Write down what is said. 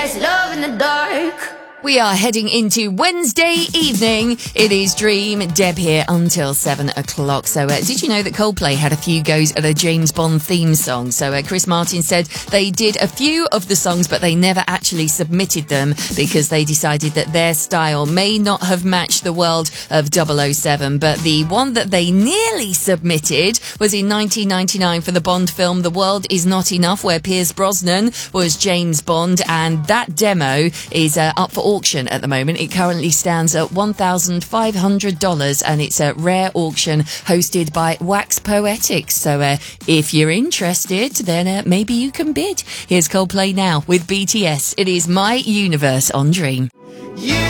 There's love in the dark. We are heading into Wednesday evening. It is Dream. Deb here until 7 o'clock. So did you know that Coldplay had a few goes at a James Bond theme song? So Chris Martin said they did a few of the songs, but they never actually submitted them because they decided that their style may not have matched the world of 007. But the one that they nearly submitted was in 1999 for the Bond film The World Is Not Enough, where Pierce Brosnan was James Bond. And that demo is up for auction at the moment. It currently stands at $1,500 and it's a rare auction hosted by Wax Poetics. So if you're interested, then maybe you can bid. Here's Coldplay now with BTS. It is My Universe on Dream. You